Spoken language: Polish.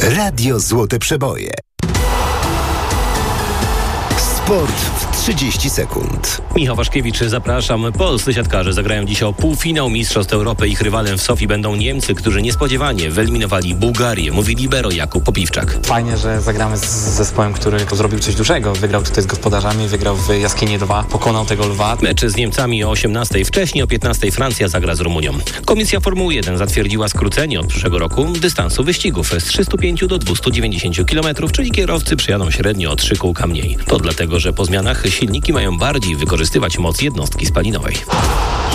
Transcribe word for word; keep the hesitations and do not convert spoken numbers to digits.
Radio Złote Przeboje. Sport w trzydzieści sekund. Michał Waszkiewicz, zapraszam. Polscy siatkarze zagrają dziś o półfinał Mistrzostw Europy. Ich rywalem w Sofii będą Niemcy, którzy niespodziewanie wyeliminowali Bułgarię. Mówi libero Jakub Popiwczak. Fajnie, że zagramy z zespołem, który zrobił coś dużego. Wygrał tutaj z gospodarzami, wygrał w Jaskini dwa, pokonał tego lwa. Mecze z Niemcami o osiemnastej, wcześniej o piętnastej Francja zagra z Rumunią. Komisja Formuły jeden zatwierdziła skrócenie od przyszłego roku dystansu wyścigów z trzystu pięciu do dwustu dziewięćdziesięciu kilometrów, czyli kierowcy przyjadą średnio o trzy kółka mniej. To dlatego, że po zmianach silniki mają bardziej wykorzystywać moc jednostki spalinowej.